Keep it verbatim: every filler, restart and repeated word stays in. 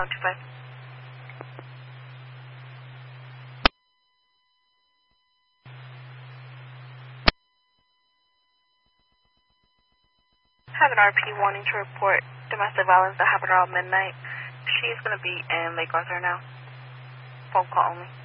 seven two five. Have an R P wanting to report domestic violence that happened around midnight. She's going to be in Lake Arthur now. Phone call only.